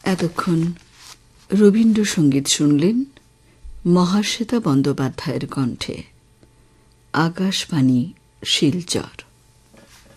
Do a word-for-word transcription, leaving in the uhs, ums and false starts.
এতক্ষণ রবীন্দ্রসঙ্গীত শুনলেন মহাশ্বেতা বন্দ্যোপাধ্যায়ের কণ্ঠে। আকাশবাণী শিলচর।